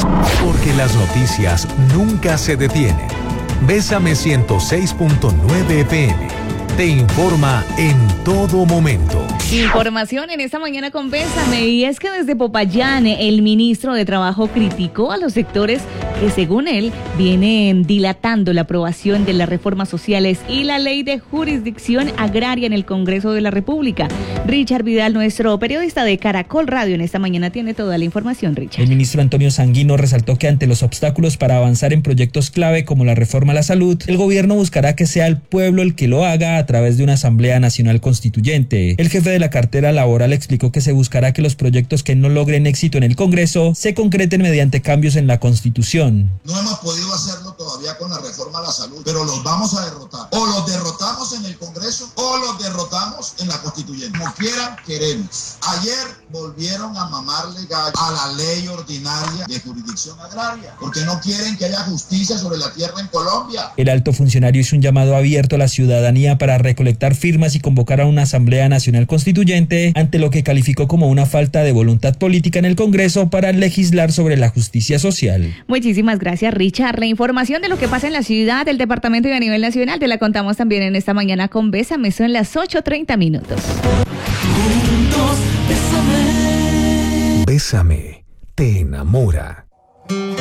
Porque las noticias nunca se detienen. Bésame 106.9 FM. Te informa en todo momento. Información en esta mañana con Bésame, y es que desde Popayán el ministro de Trabajo criticó a los sectores que según él vienen dilatando la aprobación de las reformas sociales y la ley de jurisdicción agraria en el Congreso de la República. Richard Vidal, nuestro periodista de Caracol Radio, en esta mañana tiene toda la información. Richard. El ministro Antonio Sanguino resaltó que ante los obstáculos para avanzar en proyectos clave como la reforma a la salud, el gobierno buscará que sea el pueblo el que lo haga a través de una Asamblea Nacional Constituyente. El jefe de la cartera laboral explicó que se buscará que los proyectos que no logren éxito en el Congreso se concreten mediante cambios en la Constitución. No hemos podido hacerlo todavía con la reforma a la salud, pero los vamos a derrotar. O los derrotamos en el Congreso o los derrotamos en la Constituyente. Como quieran, queremos. Ayer volvieron a mamarle gallo a la ley ordinaria de jurisdicción agraria, porque no quieren que haya justicia sobre la tierra en Colombia. El alto funcionario hizo un llamado abierto a la ciudadanía para recolectar firmas y convocar a una Asamblea Nacional Constituyente ante lo que calificó como una falta de voluntad política en el Congreso para legislar sobre la justicia social. Muchísimas gracias, Richard. La información de lo que pasa en la ciudad, el departamento y a nivel nacional te la contamos también en esta mañana con Bésame. Son las 8:30 minutos. Bésame, te enamora.